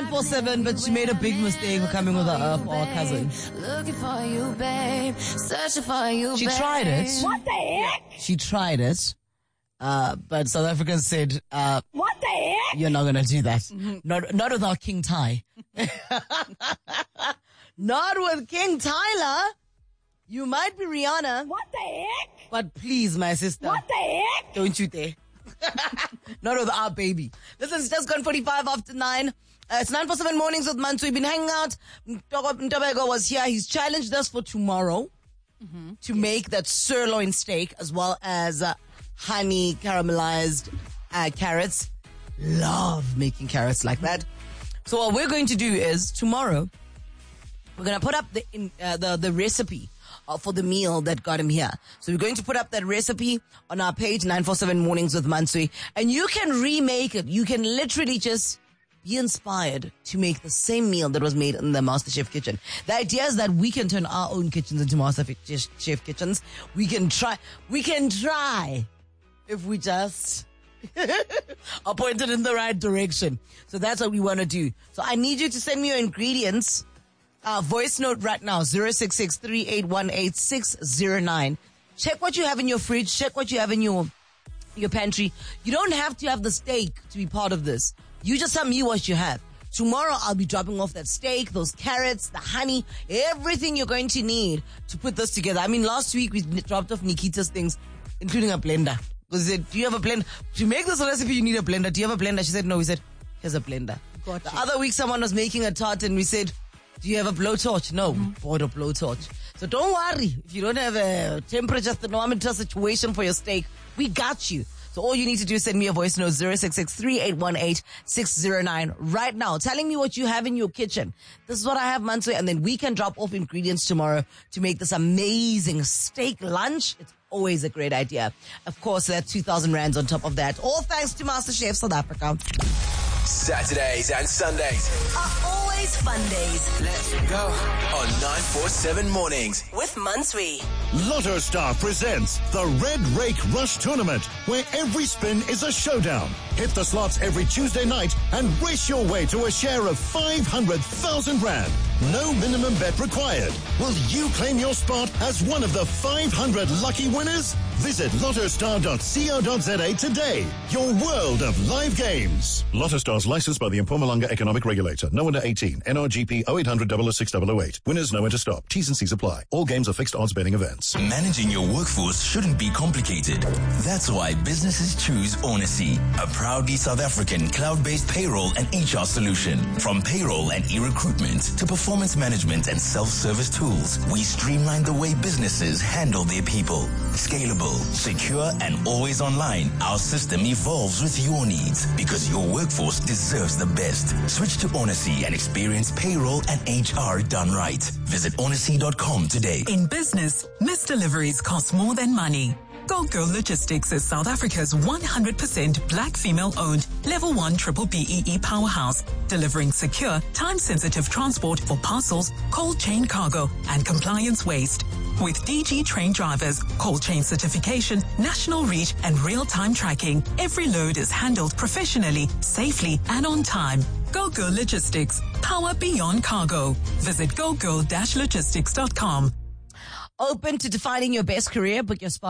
947, but she made a big mistake for coming with her for our cousin. Looking for you, babe. Searching for you, She babe. tried it. What the heck? She tried it. But South Africans said, What the heck? you're not gonna do that. Not without King Ty. Not with King Tyler. You might be Rihanna, What the heck? but please, my sister, What the heck? don't you dare. Not with our baby. Listen, it's just gone 45 after 9. It's 947 mornings with Mantu. We've been hanging out. Ntabeko was here. He's challenged us for tomorrow to make that sirloin steak as well as honey caramelized carrots. Love making carrots like that. So what we're going to do is tomorrow we're going to put up the recipe for the meal that got him here. So we're going to put up that recipe on our page, 947 Mornings with Mansui, and you can remake it. You can literally just be inspired to make the same meal that was made in the MasterChef kitchen. The idea is that we can turn our own kitchens into MasterChef kitchens. We can try if we just are pointed in the right direction. So that's what we want to do. So I need you to send me your ingredients. Voice note right now, 066-3818-609. Check what you have in your fridge. Check what you have in your pantry. You don't have to have the steak to be part of this. You just tell me what you have. Tomorrow I'll be dropping off that steak, those carrots, the honey, everything you're going to need to put this together. I mean, last week we dropped off Nikita's things, including a blender. Because he said, do you have a blender? To make this recipe, you need a blender. Do you have a blender? She said, no. We said, here's a blender. Gotcha. The other week someone was making a tart and we said, do you have a blowtorch? No, we bought a blowtorch. So don't worry. If you don't have a temperature thermometer situation for your steak, we got you. So all you need to do is send me a voice note, 066-3818-609 right now, telling me what you have in your kitchen. This is what I have, Mansui, and then we can drop off ingredients tomorrow to make this amazing steak lunch. It's always a great idea. Of course, that's 2,000 rands on top of that. All thanks to MasterChef South Africa. Saturdays and Sundays Are always fun days Let's go on 947 Mornings. with Mansui. Lotto Star presents the Red Rake Rush Tournament, where every spin is a showdown. Hit the slots every Tuesday night and race your way to a share of 500,000 rand. No minimum bet required. Will you claim your spot as one of the 500 lucky winners? Visit lottostar.co.za today. Your world of live games. Lotto Star's licensed by the Mpumalanga Economic Regulator. No under 18. NRGP 0800 006 008. Winners know when to stop. T's and C's apply. All games are fixed odds betting events. Managing your workforce shouldn't be complicated. That's why businesses choose Onacy, a proudly South African cloud-based payroll and HR solution. From payroll and e-recruitment to performance management and self-service tools, we streamline the way businesses handle their people. Scalable, secure, and always online, our system evolves with your needs because your workforce deserves the best. Switch to Onacy and experience payroll and HR done right. Visit onacy.com today. In business, missed deliveries cost more than money. Go Girl Logistics is South Africa's 100% black female-owned Level 1 Triple BEE powerhouse, delivering secure, time-sensitive transport for parcels, cold chain cargo, and compliance waste. With DG trained drivers, cold chain certification, national reach, and real-time tracking, every load is handled professionally, safely, and on time. Go Girl Logistics, power beyond cargo. Visit gogirl-logistics.com. Open to defining your best career, book your spot